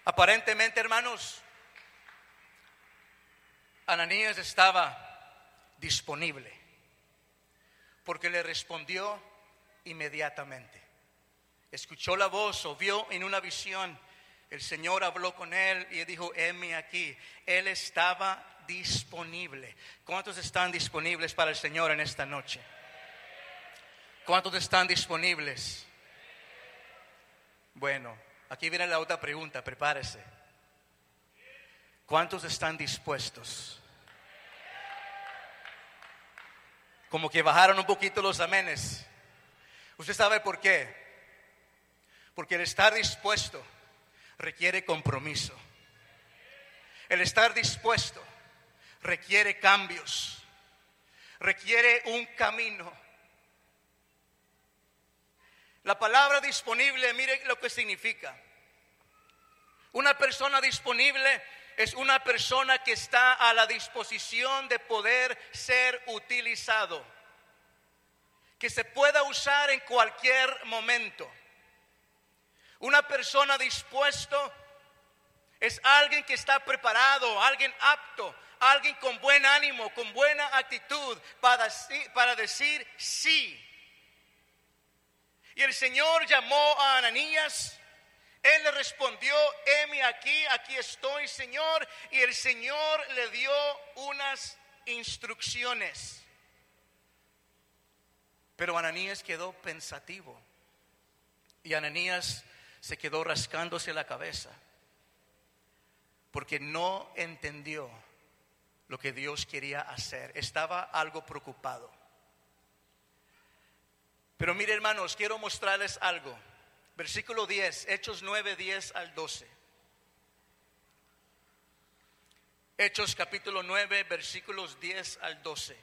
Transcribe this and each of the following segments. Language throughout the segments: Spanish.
Aparentemente, hermanos, Ananías estaba disponible porque le respondió inmediatamente. Escuchó la voz o vio en una visión. El Señor habló con él y dijo: heme aquí. Él estaba disponible. ¿Cuántos están disponibles para el Señor en esta noche? ¿Cuántos están disponibles? Bueno, aquí viene la otra pregunta, prepárese. ¿Cuántos están dispuestos? Como que bajaron un poquito los amenes. ¿Usted sabe por qué? Porque el estar dispuesto requiere compromiso. El estar dispuesto requiere cambios, requiere un camino. La palabra disponible, mire lo que significa. Una persona disponible es una persona que está a la disposición de poder ser utilizado, que se pueda usar en cualquier momento. Una persona dispuesto es alguien que está preparado, alguien apto, alguien con buen ánimo, con buena actitud para decir sí. Y el Señor llamó a Ananías. Él le respondió: heme aquí, aquí estoy, Señor. Y el Señor le dio unas instrucciones. Pero Ananías quedó pensativo. Y Ananías se quedó rascándose la cabeza, porque no entendió lo que Dios quería hacer. Estaba algo preocupado. Pero mire, hermanos, quiero mostrarles algo. Versículo 10, Hechos 9, 10 al 12. Hechos capítulo 9, versículos 10 al 12.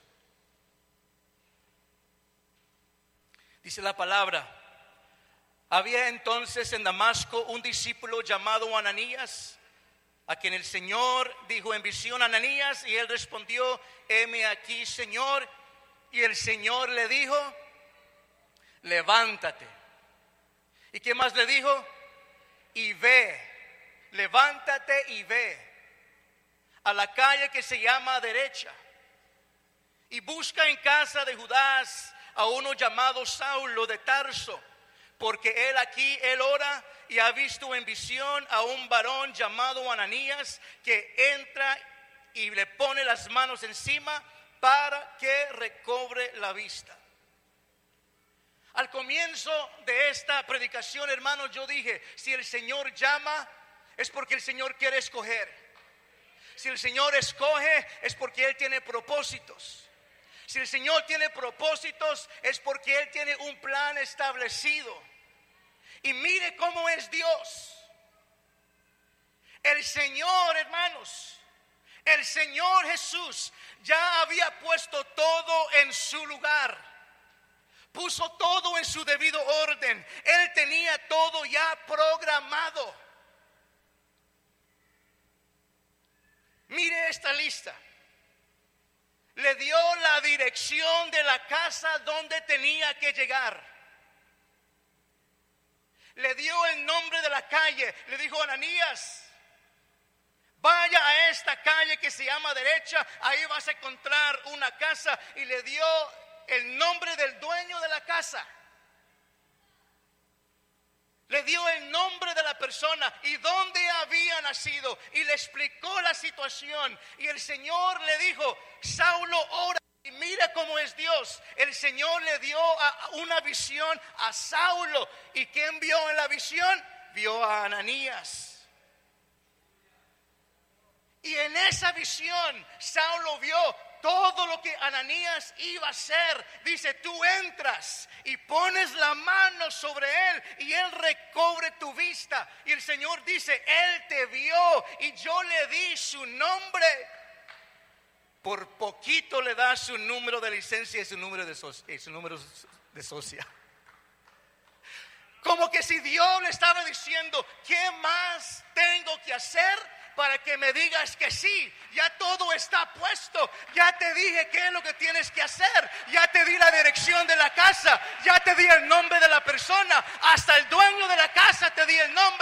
Dice la palabra: había entonces en Damasco un discípulo llamado Ananías, a quien el Señor dijo en visión: Ananías. Y él respondió: heme aquí, Señor. Y el Señor le dijo: levántate. ¿Y qué más le dijo? Y ve, levántate y ve a la calle que se llama Derecha, y busca en casa de Judas a uno llamado Saulo de Tarso, porque él ora y ha visto en visión a un varón llamado Ananías, que entra y le pone las manos encima para que recobre la vista. Al comienzo de esta predicación, hermanos, yo dije: si el Señor llama, es porque el Señor quiere escoger. Si el Señor escoge, es porque Él tiene propósitos. Si el Señor tiene propósitos, es porque Él tiene un plan establecido. Y mire cómo es Dios. El Señor, hermanos, el Señor Jesús ya había puesto todo en su lugar. Puso todo en su debido orden. Él tenía todo ya programado. Mire esta lista. Le dio la dirección de la casa donde tenía que llegar. Le dio el nombre de la calle. Le dijo: Ananías, vaya a esta calle que se llama Derecha. Ahí vas a encontrar una casa. Y le dio el nombre del dueño de la casa. Le dio el nombre de la persona y dónde había nacido, y le explicó la situación. Y el Señor le dijo: Saulo, ora. Y mira cómo es Dios. El Señor le dio una visión a Saulo. ¿Y quién vio en la visión? Vio a Ananías. Y en esa visión Saulo vio todo lo que Ananías iba a hacer. Dice: tú entras y pones la mano sobre él y él recobre tu vista. Y el Señor dice: él te vio y yo le di su nombre. Por poquito le da su número de licencia y su número de socia. Como que si Dios le estaba diciendo: ¿qué más tengo que hacer para que me digas que sí? Ya todo está puesto. Ya te dije qué es lo que tienes que hacer. Ya te di la dirección de la casa. Ya te di el nombre de la persona. Hasta el dueño de la casa te di el nombre.